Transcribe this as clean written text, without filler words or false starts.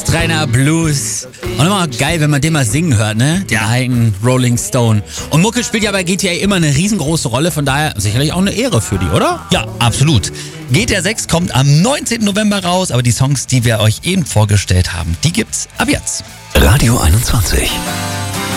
Astreiner Blues. Und immer geil, wenn man den mal singen hört, ne? Den alten Rolling Stone. Und Mucke spielt ja bei GTA immer eine riesengroße Rolle, von daher sicherlich auch eine Ehre für die, oder? Ja, absolut. GTA 6 kommt am 19. November raus, aber die Songs, die wir euch eben vorgestellt haben, die gibt's ab jetzt. Radio 21.